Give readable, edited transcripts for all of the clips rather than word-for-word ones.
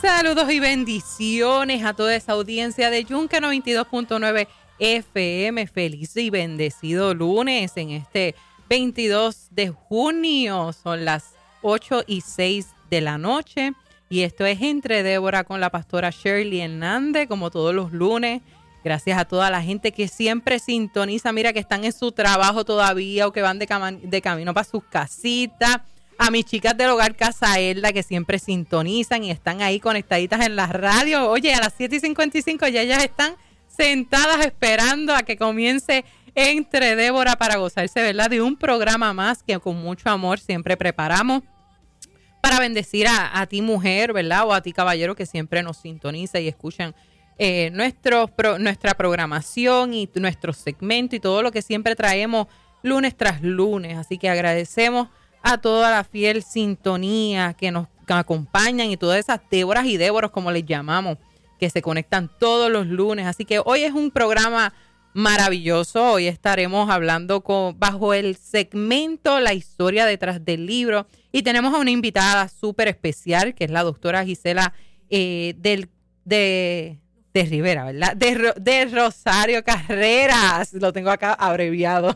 Saludos y bendiciones a toda esa audiencia de Yunque 92.9 FM. Feliz y bendecido lunes en este 22 de junio. Son las 8:06 de la noche y esto es Entre Débora con la pastora Shirley Hernández, como todos los lunes. Gracias a toda la gente que siempre sintoniza. Mira que están en su trabajo todavía o que van de camino para sus casitas. A mis chicas del Hogar Casa Elda que siempre sintonizan y están ahí conectaditas en la radio. Oye, a las 7:55 ya ellas están sentadas esperando a que comience Entre Débora para gozarse, ¿verdad?, de un programa más que con mucho amor siempre preparamos para bendecir a ti mujer, ¿verdad?, o a ti caballero que siempre nos sintoniza y escuchan nuestra programación y nuestro segmento y todo lo que siempre traemos lunes tras lunes. Así que agradecemos a toda la fiel sintonía que nos acompañan y todas esas Déboras y Déboros, como les llamamos, que se conectan todos los lunes. Así que hoy es un programa maravilloso. Hoy estaremos hablando bajo el segmento La historia detrás del libro. Y tenemos a una invitada súper especial, que es la doctora Gisela de Rivera, ¿verdad? De Rosario Carreras. Lo tengo acá abreviado.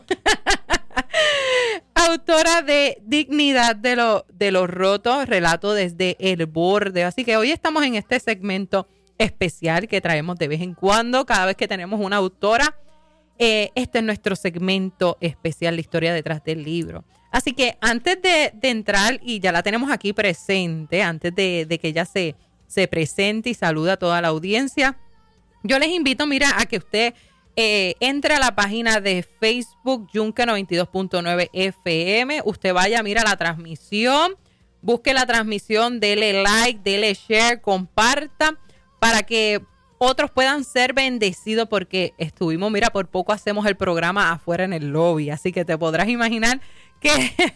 Autora de Dignidad de lo roto, relato desde el borde. Así que hoy estamos en este segmento especial que traemos de vez en cuando, cada vez que tenemos una autora. Este es nuestro segmento especial, la historia detrás del libro. Así que antes de entrar, y ya la tenemos aquí presente, antes de que ella se presente y saluda a toda la audiencia, yo les invito, mira, a que usted entre a la página de Facebook Yunque 92.9 FM. Usted vaya, mira la transmisión, busque la transmisión, dele like, dele share, comparta para que otros puedan ser bendecidos, porque estuvimos, mira, por poco hacemos el programa afuera en el lobby, así que te podrás imaginar que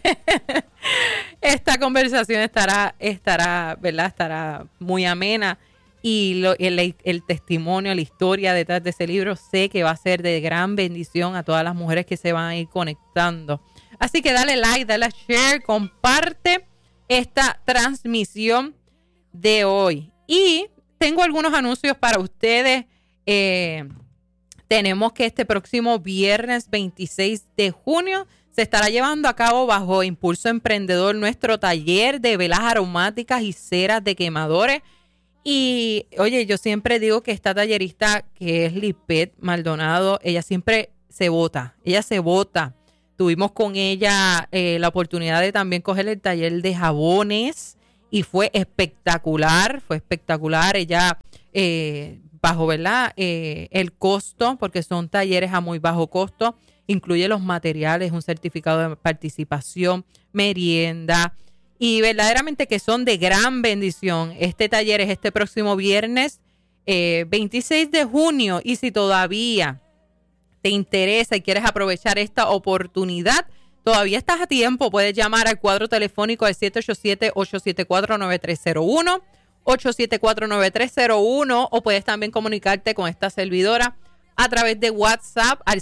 esta conversación estará, ¿verdad?, estará muy amena. Y el testimonio, la historia detrás de ese libro, sé que va a ser de gran bendición a todas las mujeres que se van a ir conectando. Así que dale like, dale share, comparte esta transmisión de hoy. Y tengo algunos anuncios para ustedes. Tenemos que este próximo viernes 26 de junio se estará llevando a cabo bajo Impulso Emprendedor nuestro taller de velas aromáticas y ceras de quemadores. Y, oye, yo siempre digo que esta tallerista, que es Lisbeth Maldonado, ella siempre se bota. Tuvimos con ella la oportunidad de también coger el taller de jabones y fue espectacular. Ella, bajo, ¿verdad?, el costo, porque son talleres a muy bajo costo, incluye los materiales, un certificado de participación, merienda, y verdaderamente que son de gran bendición. Este taller es este próximo viernes 26 de junio. Y si todavía te interesa y quieres aprovechar esta oportunidad, todavía estás a tiempo. Puedes llamar al cuadro telefónico al 787-874-9301, 874-9301, o puedes también comunicarte con esta servidora a través de WhatsApp al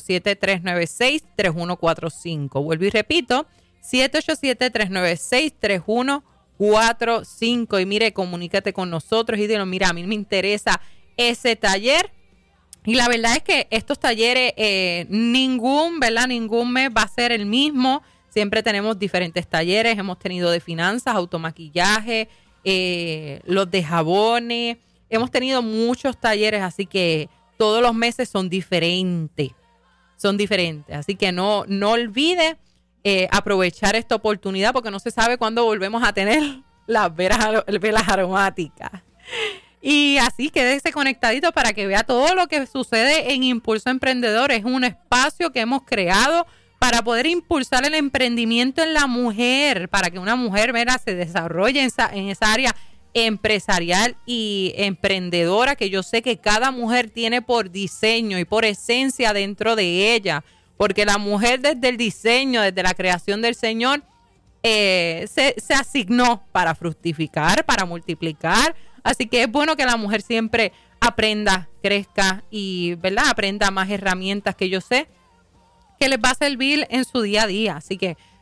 787-396-3145. Vuelvo y repito, 787-396-3145. Y mire, comunícate con nosotros y dile, mira, a mí me interesa ese taller. Y la verdad es que estos talleres, ningún mes va a ser el mismo. Siempre tenemos diferentes talleres. Hemos tenido de finanzas, automaquillaje, los de jabones. Hemos tenido muchos talleres, así que todos los meses son diferentes. Así que no olvides aprovechar esta oportunidad, porque no se sabe cuándo volvemos a tener las velas aromáticas. Y así quédese conectadito para que vea todo lo que sucede en Impulso Emprendedor. Es un espacio que hemos creado para poder impulsar el emprendimiento en la mujer, para que una mujer, mira, se desarrolle en esa área empresarial y emprendedora que yo sé que cada mujer tiene por diseño y por esencia dentro de ella. Porque la mujer desde el diseño, desde la creación del Señor, se asignó para fructificar, para multiplicar. Así que es bueno que la mujer siempre aprenda, crezca y, ¿verdad?, aprenda más herramientas que yo sé que les va a servir en su día a día. Así que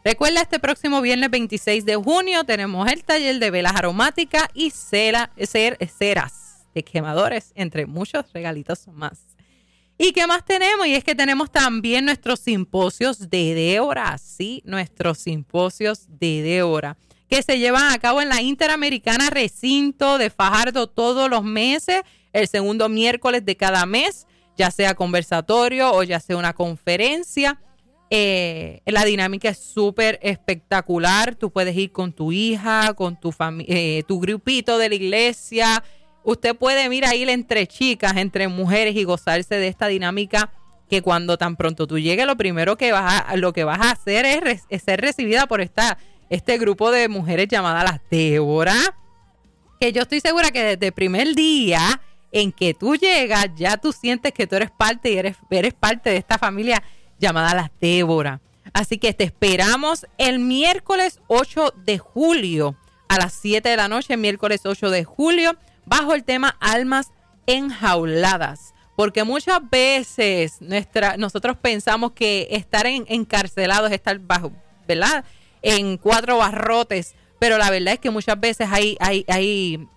Recuerda, este próximo viernes 26 de junio tenemos el taller de velas aromáticas y ceras de quemadores, entre muchos regalitos más. ¿Y qué más tenemos? Y es que tenemos también nuestros simposios de Débora, sí, nuestros simposios de Débora, que se llevan a cabo en la Interamericana Recinto de Fajardo todos los meses, el segundo miércoles de cada mes, ya sea conversatorio o ya sea una conferencia. La dinámica es súper espectacular. Tú puedes ir con tu hija, con tu tu grupito de la iglesia. Usted puede, ir entre chicas, entre mujeres y gozarse de esta dinámica que cuando tan pronto tú llegues, lo primero que lo que vas a hacer es ser recibida por este grupo de mujeres llamadas las Débora, que yo estoy segura que desde el primer día en que tú llegas, ya tú sientes que tú eres parte y eres parte de esta familia llamada las Débora. Así que te esperamos el miércoles 8 de julio a las 7 de la noche, miércoles 8 de julio, bajo el tema Almas Enjauladas. Porque muchas veces nosotros pensamos que estar encarcelados es estar bajo, ¿verdad?, en 4 barrotes, pero la verdad es que muchas veces hay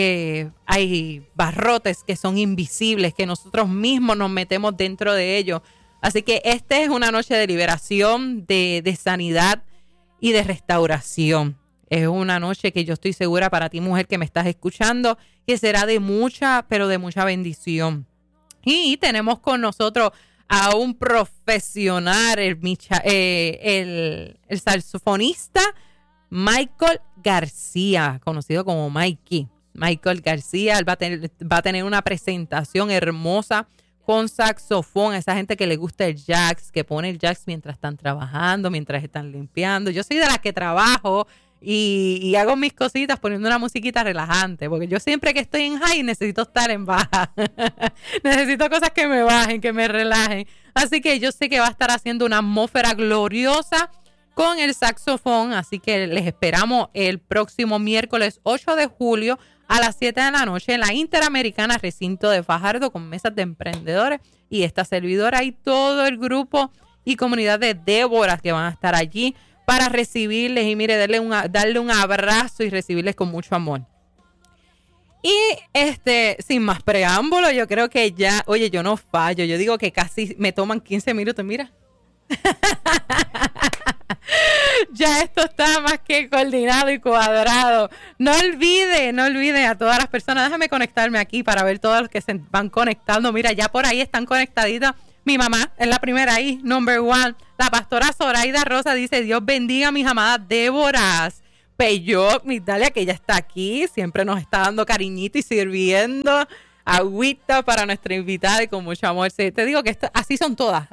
barrotes que son invisibles, que nosotros mismos nos metemos dentro de ellos. Así que esta es una noche de liberación, de sanidad y de restauración. Es una noche que yo estoy segura para ti, mujer, que me estás escuchando, que será de mucha, pero de mucha bendición. Y tenemos con nosotros a un profesional, el saxofonista Michael García, conocido como Mikey. Michael García, él va a tener una presentación hermosa con saxofón. A esa gente que le gusta el jazz, que pone el jazz mientras están trabajando, mientras están limpiando. Yo soy de las que trabajo y hago mis cositas poniendo una musiquita relajante, porque yo siempre que estoy en high necesito estar en baja. Necesito cosas que me bajen, que me relajen. Así que yo sé que va a estar haciendo una atmósfera gloriosa con el saxofón. Así que les esperamos el próximo miércoles 8 de julio a las 7 de la noche en la Interamericana Recinto de Fajardo, con mesas de emprendedores y esta servidora y todo el grupo y comunidad de Déboras que van a estar allí para recibirles y darle un abrazo y recibirles con mucho amor. Y sin más preámbulo, yo creo que ya, oye, yo no fallo, yo digo que casi me toman 15 minutos, mira. Ya esto está más que coordinado y cuadrado. No olvide a todas las personas, déjame conectarme aquí para ver todos los que se van conectando. Mira, ya por ahí están conectaditas. Mi mamá es la primera ahí, number one. La pastora Zoraida Rosa dice: Dios bendiga a mis amadas Déboras. Peyot, Migdalia, que ya está aquí, siempre nos está dando cariñito y sirviendo agüita para nuestra invitada y con mucho amor. Sí, te digo que así son todas.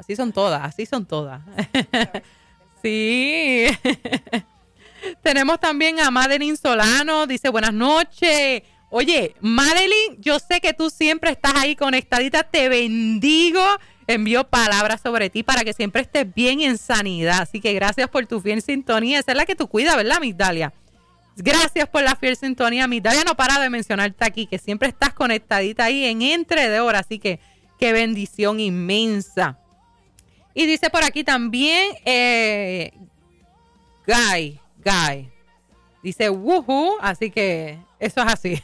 Sí. Tenemos también a Madeline Solano, dice: buenas noches. Oye, Madeline, yo sé que tú siempre estás ahí conectadita, te bendigo. Envío palabras sobre ti para que siempre estés bien en sanidad. Así que gracias por tu fiel sintonía. Esa es la que tú cuidas, ¿verdad, Migdalia? Gracias por la fiel sintonía. Migdalia no para de mencionarte aquí, que siempre estás conectadita ahí en Entre de Hora. Así que qué bendición inmensa. Y dice por aquí también Guy. Dice woohoo, así que eso es así.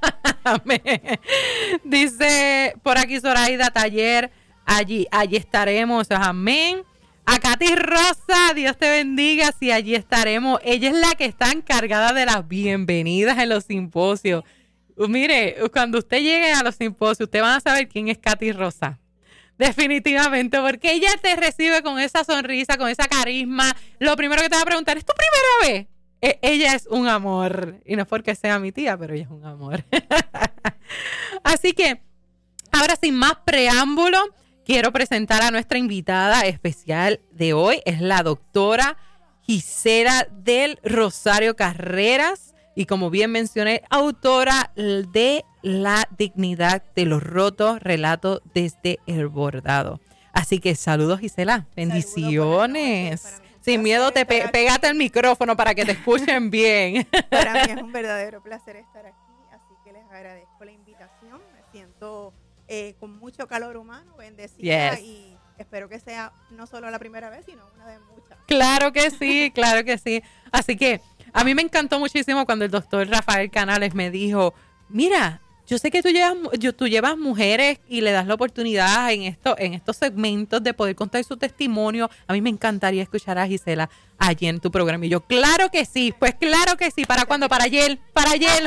Dice por aquí Zoraida Taller, allí estaremos, eso es amén. A Katy Rosa, Dios te bendiga, sí, allí estaremos. Ella es la que está encargada de las bienvenidas en los simposios. Mire, cuando usted llegue a los simposios, usted va a saber quién es Katy Rosa. Definitivamente, porque ella te recibe con esa sonrisa, con esa carisma. Lo primero que te va a preguntar: ¿es tu primera vez? Ella es un amor. Y no es porque sea mi tía, pero ella es un amor. Así que, ahora sin más preámbulo, quiero presentar a nuestra invitada especial de hoy. Es la doctora Gisela del Rosario Carreras. Y como bien mencioné, autora de La dignidad de los rotos, relatos desde el bordado. Así que saludos, Gisela. Bendiciones. Sin miedo, pégate el micrófono para que te escuchen bien. Para mí es un verdadero placer estar aquí, así que les agradezco la invitación. Me siento con mucho calor humano, bendecida, Yes. y espero que sea no solo la primera vez, sino una de muchas. Claro que sí, claro que sí. Así que a mí me encantó muchísimo cuando el doctor Rafael Canales me dijo, mira, yo sé que tú llevas mujeres y le das la oportunidad en estos segmentos de poder contar su testimonio. A mí me encantaría escuchar a Gisela allí en tu programa. Y yo, claro que sí, pues claro que sí. ¿Para cuándo? Para ayer, para ayer.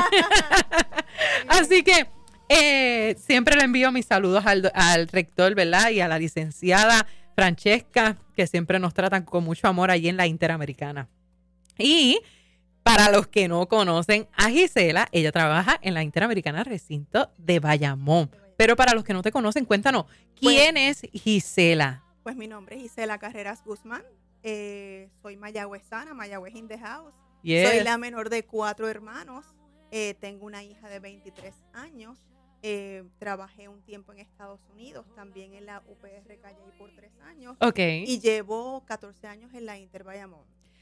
Así que siempre le envío mis saludos al rector, ¿verdad? Y a la licenciada Francesca, que siempre nos tratan con mucho amor allí en la Interamericana. Y para los que no conocen a Gisela, ella trabaja en la Interamericana Recinto de Bayamón. Pero para los que no te conocen, cuéntanos, ¿quién es Gisela? Pues mi nombre es Gisela Carreras Guzmán, soy mayagüezana, Mayagüez in the house. Yes. Soy la menor de 4 hermanos, tengo una hija de 23 años, trabajé un tiempo en Estados Unidos, también en la UPR Calley por 3 años. Ok. Y llevo 14 años en la Inter Bayamón.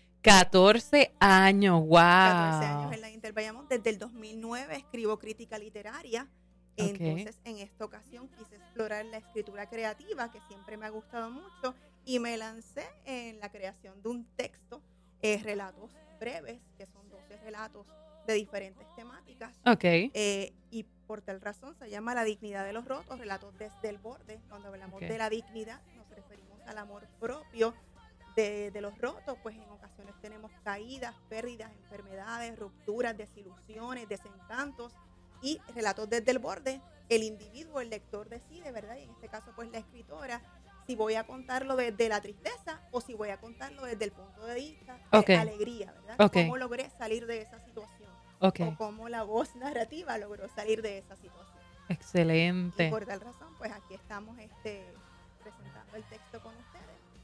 14 años, wow. 14 años en la Inter Bayamón. Desde el 2009 escribo crítica literaria. Entonces, en esta ocasión quise explorar la escritura creativa, que siempre me ha gustado mucho, y me lancé en la creación de un texto, relatos breves, que son 12 relatos de diferentes temáticas. Ok. Y por tal razón se llama La dignidad de los rotos, relatos desde el borde. Cuando hablamos de la dignidad, nos referimos al amor propio de los rotos, pues en ocasiones tenemos caídas, pérdidas, enfermedades, rupturas, desilusiones, desencantos, y relatos desde el borde, el individuo, el lector decide, ¿verdad? Y en este caso pues la escritora, si voy a contarlo desde la tristeza o si voy a contarlo desde el punto de vista de alegría, ¿verdad? Cómo logré salir de esa situación, o cómo la voz narrativa logró salir de esa situación. Excelente. Y por tal razón pues aquí estamos presentando el texto con ustedes.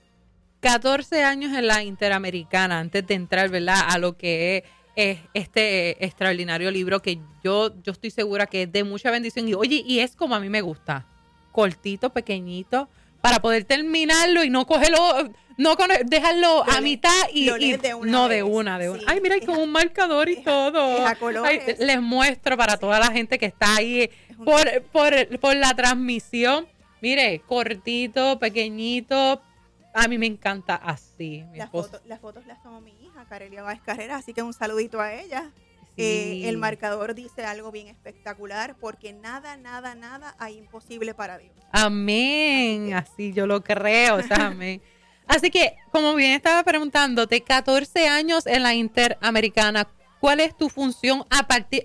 14 años en la Interamericana, antes de entrar, ¿verdad?, a lo que es este extraordinario libro que yo estoy segura que es de mucha bendición. Y oye, y es como a mí me gusta, cortito, pequeñito, para poder terminarlo y no cogerlo, dejarlo a mitad y de una vez. Sí. Ay, mira, hay como un marcador y todo. Ay, les muestro para toda la gente que está ahí por la transmisión. Mire, cortito, pequeñito. A mí me encanta así. Las fotos las tomó mi hija, Carelia Báez Carreras, así que un saludito a ella. Sí. El marcador dice algo bien espectacular, porque nada hay imposible para Dios. Amén. Así yo lo creo, o sea, amén. Así que, como bien estaba preguntándote, 14 años en la Interamericana, ¿cuál es tu función aparte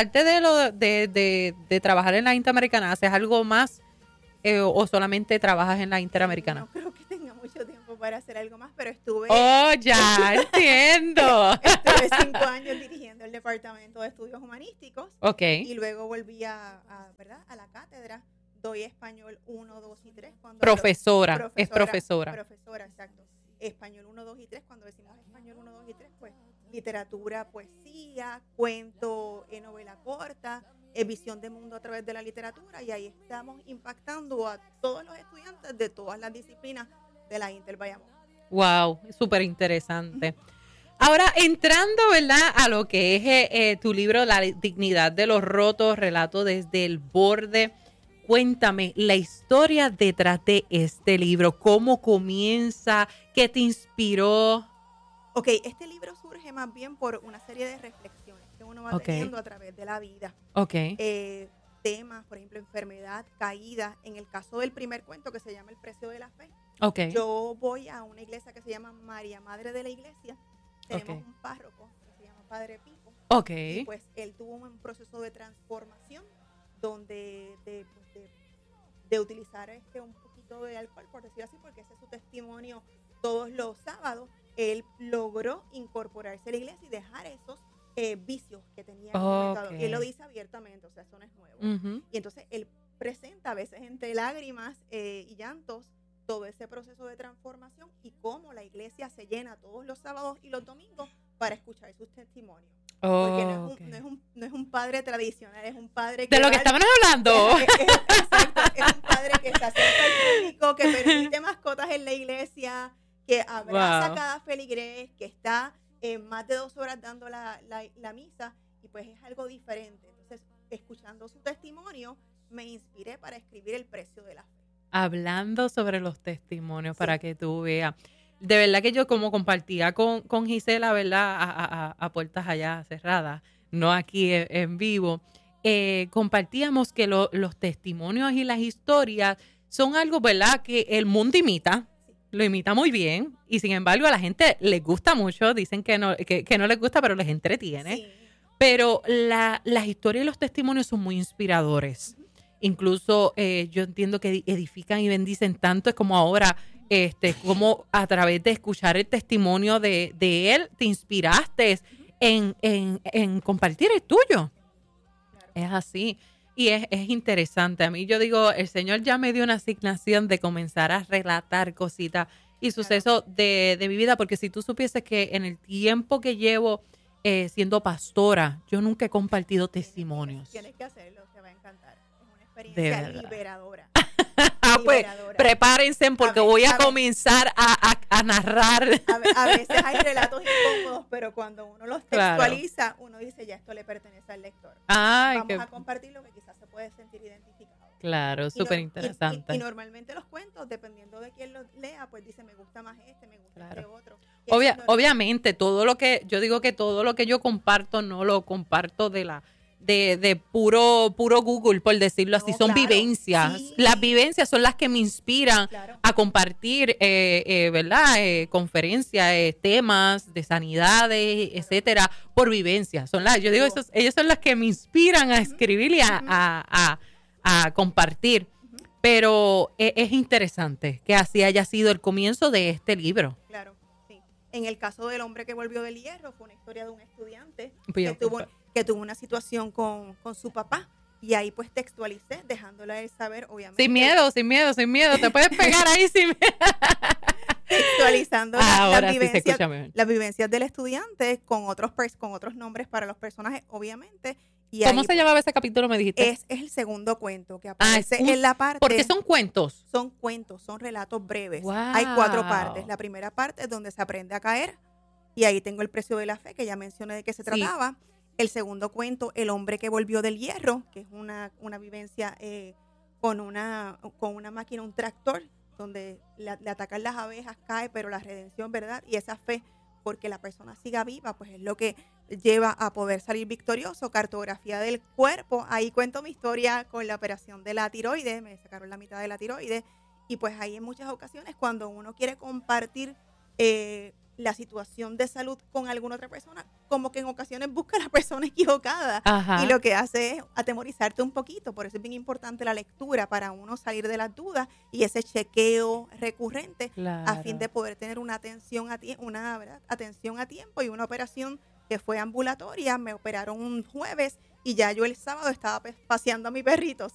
de trabajar en la Interamericana? ¿Haces algo más o solamente trabajas en la Interamericana? No creo que tenga mucho tiempo para hacer algo más, pero estuve... ¡Oh, ya entiendo! Estuve 5 años dirigiendo el Departamento de Estudios Humanísticos. Ok. Y luego volví ¿verdad?, a la cátedra. Doy español 1, 2 y 3. Profesora, Exacto. Español 1, 2 y 3. Cuando decimos español 1, 2 y 3, pues literatura, poesía, cuento, novela corta, visión de mundo a través de la literatura, y ahí estamos impactando a todos los estudiantes de todas las disciplinas de la Inter Bayamón. Wow, súper interesante. Ahora, entrando, ¿verdad?, a lo que es tu libro, La dignidad de los rotos, relato desde el borde. Cuéntame la historia detrás de este libro, cómo comienza, qué te inspiró. Ok, este libro surge más bien por una serie de reflexiones que uno va teniendo a través de la vida. Temas, por ejemplo, enfermedad, caída. En el caso del primer cuento, que se llama El precio de la fe, yo voy a una iglesia que se llama María Madre de la Iglesia. Tenemos un párroco que se llama Padre Pipo. Y pues él tuvo un proceso de transformación donde de utilizar un poquito de alcohol, por decirlo así, porque ese es su testimonio todos los sábados. Él logró incorporarse a la iglesia y dejar esos vicios que tenía en el mercado. Y él lo dice abiertamente, o sea, eso no es nuevo. Y entonces él presenta a veces entre lágrimas y llantos todo ese proceso de transformación y cómo la iglesia se llena todos los sábados y los domingos para escuchar sus testimonios. Porque no es un padre tradicional, es un padre que... De lo que estaban hablando. Exacto, es un padre que está cerca al público, que permite mascotas en la iglesia, que abraza a cada feligrés, que está más de 2 horas dando la misa, y pues es algo diferente. Entonces, escuchando su testimonio, me inspiré para escribir El precio de la fe. Hablando sobre los testimonios, sí, para que tú veas. De verdad que yo como compartía con Gisela, ¿verdad? A puertas allá cerradas, no aquí en vivo, compartíamos que los testimonios y las historias son algo, ¿verdad? Que el mundo imita, lo imita muy bien, y sin embargo a la gente les gusta mucho, dicen que no les gusta, pero les entretiene. Sí. Pero las historias y los testimonios son muy inspiradores. Incluso yo entiendo que edifican y bendicen tanto, es como ahora, como a través de escuchar el testimonio de él, te inspiraste en compartir el tuyo. Claro. Es así. Y es interesante. A mí yo digo, el Señor ya me dio una asignación de comenzar a relatar cositas y sucesos de mi vida, porque si tú supieses que en el tiempo que llevo siendo pastora, yo nunca he compartido testimonios. Tienes que hacerlo, te va a encantar. Es una experiencia liberadora. Pues prepárense porque voy a comenzar a narrar. A veces hay relatos incómodos, pero cuando uno los textualiza, uno dice, ya esto le pertenece al lector. Vamos a compartir lo que quizás se puede sentir identificado. Claro, súper interesante. Y normalmente los cuentos, dependiendo de quién los lea, pues dice, me gusta más me gusta este otro. Obviamente, todo lo que yo comparto, no lo comparto de puro Google, por decirlo así, son vivencias. Sí. Las vivencias son las que me inspiran a compartir, ¿verdad? Conferencias, temas de sanidades, etcétera, por vivencias. Yo digo, ellos son las que me inspiran a escribir y a compartir. Pero es interesante que así haya sido el comienzo de este libro. Claro, sí. En el caso del hombre que volvió del hierro, fue una historia de un estudiante que tuvo una situación con su papá. Y ahí pues textualicé, dejándole a él saber, obviamente. Sin miedo. Te puedes pegar ahí sin miedo. Textualizando las vivencias del estudiante con otros nombres para los personajes, obviamente. Y ¿cómo se llamaba ese capítulo, me dijiste? Es el segundo cuento que aparece en la parte. ¿Por qué son cuentos? Son cuentos, son relatos breves. Wow. Hay 4 partes. La primera parte es donde se aprende a caer. Y ahí tengo El precio de la fe, que ya mencioné de qué se trataba. Sí. El segundo cuento, El hombre que volvió del hierro, que es una vivencia con una máquina, un tractor, donde le atacan las abejas, cae, pero la redención, ¿verdad? Y esa fe, porque la persona siga viva, pues es lo que lleva a poder salir victorioso. Cartografía del cuerpo, ahí cuento mi historia con la operación de la tiroides, me sacaron la mitad de la tiroides, y pues ahí en muchas ocasiones cuando uno quiere compartir la situación de salud con alguna otra persona, como que en ocasiones busca a la persona equivocada. Ajá. Y lo que hace es atemorizarte un poquito. Por eso es bien importante la lectura para uno salir de las dudas y ese chequeo recurrente, claro, a fin de poder tener una atención a tiempo y una operación que fue ambulatoria. Me operaron un jueves y ya yo el sábado estaba paseando a mi perrito.